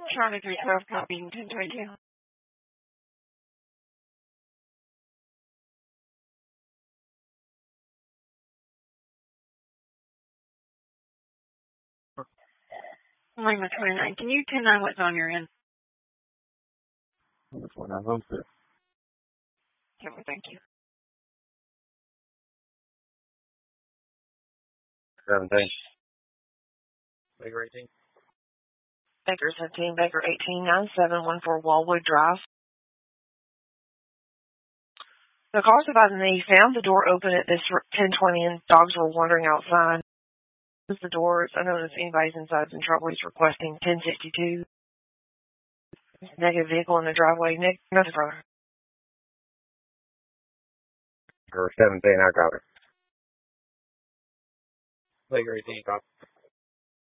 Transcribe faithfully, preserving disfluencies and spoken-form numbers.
Charlie three twelve, copying ten twenty-two. Lima twenty-nine, can you ten nine what's on your end? That's what I hope it. Okay, well, thank you. seventeen. Baker eighteen. Baker seventeen, Baker eighteen, nine seven one four Wallwood Drive. The call's advising that he found the door open at this ten twenty and dogs were wandering outside. Close the door. It's unknown if anybody's inside in trouble. He's requesting ten sixty-two. Negative vehicle in the driveway. Neg- nothing further. Or seventeen, I got it. Baker eighteen, copy.